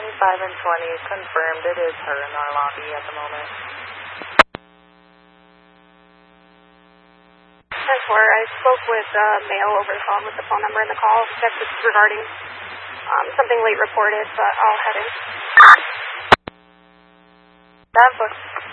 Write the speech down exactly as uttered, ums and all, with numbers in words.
twenty-five and twenty, confirmed it is her in our lobby at the moment. ten four, I spoke with uh, male over the phone with the phone number and the call. That's just regarding um, something late reported, but I'll head in. That book.